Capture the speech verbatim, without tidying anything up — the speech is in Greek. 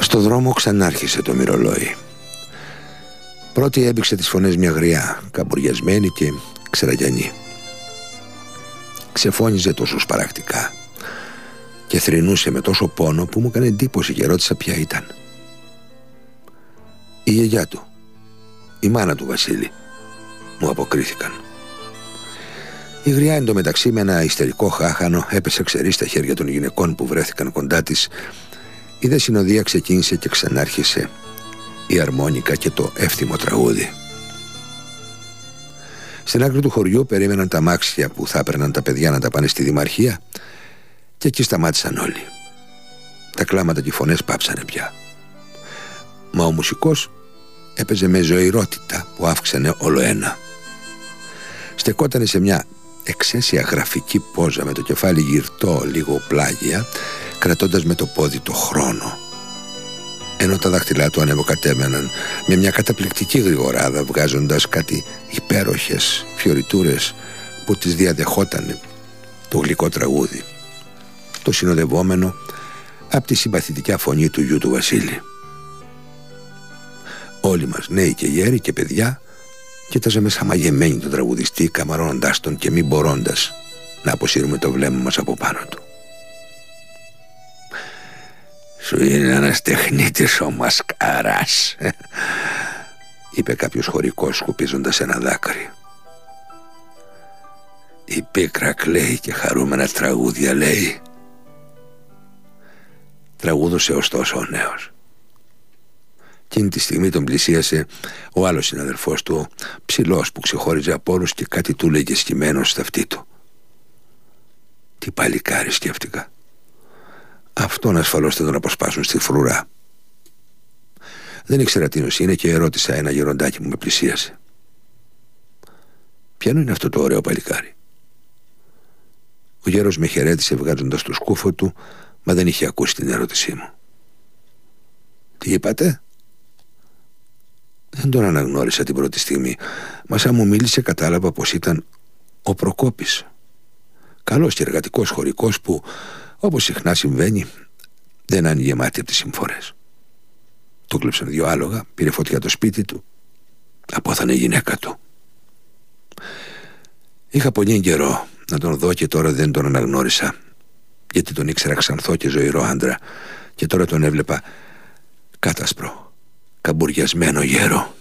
Στο δρόμο ξανάρχισε το μυρολόι. Πρώτη έμπηξε τις φωνές μια γριά, καμπουριασμένη και ξεραγιανή. Ξεφώνιζε τόσο σπαρακτικά και θρηνούσε με τόσο πόνο που μου έκανε εντύπωση και ρώτησα ποια ήταν. Η γιαγιά του, η μάνα του Βασίλη, μου αποκρίθηκαν. Η γριά εντωμεταξύ με ένα ιστερικό χάχανο έπεσε ξερή στα χέρια των γυναικών που βρέθηκαν κοντά της. Η δε συνοδεία ξεκίνησε και ξανάρχισε η αρμόνικα και το εύθυμο τραγούδι. Στην άκρη του χωριού περίμεναν τα αμάξια που θα έπαιρναν τα παιδιά να τα πάνε στη δημαρχία και εκεί σταμάτησαν όλοι. Τα κλάματα και οι φωνές πάψανε πια. Μα ο μουσικός έπαιζε με ζωηρότητα που αύξανε όλο ένα. Στεκότανε σε μια εξαίσια γραφική πόζα με το κεφάλι γυρτό λίγο πλάγια, κρατώντας με το πόδι το χρόνο, ενώ τα δάχτυλά του ανεβοκατέβαιναν με μια καταπληκτική γρηγοράδα, βγάζοντας κάτι υπέροχες φιωριτούρες που τις διαδεχότανε το γλυκό τραγούδι, το συνοδευόμενο από τη συμπαθητικά φωνή του γιου του Βασίλη. Όλοι μας, νέοι και γέροι και παιδιά, κοίταζαμε σαμαγεμένοι τον τραγουδιστή, καμαρώνοντας τον και μη μπορώντας να αποσύρουμε το βλέμμα μας από πάνω του. «Σου είναι ένας τεχνίτης ο Μασκαράς», είπε κάποιος χωρικός σκουπίζοντας ένα δάκρυ. «Η πίκρα κλαίει και χαρούμενα τραγούδια λέει». Τραγούδωσε ωστόσο ο νέος. Εκείνη τη στιγμή τον πλησίασε ο άλλος συναδελφός του, ο ψηλός που ξεχώριζε από όλους, και κάτι του λέγε σκυμμένος στα αυτή του. «Τι παλικάρι», σκέφτηκα. «Αυτόν ασφαλώς θα τον αποσπάσουν στη φρουρά». Δεν ήξερα τι νοσή είναι και ρώτησα ένα γεροντάκι που με πλησίασε. «Ποιανού είναι αυτό το ωραίο παλικάρι?» Ο γέρος με χαιρέτησε βγάζοντας το σκούφο του, μα δεν είχε ακούσει την ερώτησή μου. «Τι είπατε?» Δεν τον αναγνώρισα την πρώτη στιγμή, μα σαν μου μίλησε κατάλαβα πως ήταν ο Προκόπης, καλός και εργατικός χωρικός που, όπως συχνά συμβαίνει, δεν άνοιγε μάτι από τις συμφορές. Του κλέψαν δυο άλογα, πήρε φωτιά το σπίτι του, απόθανε η γυναίκα του. Είχα πολύ καιρό να τον δω και τώρα δεν τον αναγνώρισα, γιατί τον ήξερα ξανθό και ζωηρό άντρα, και τώρα τον έβλεπα κάτασπρο, καμπουριασμένο γέρο.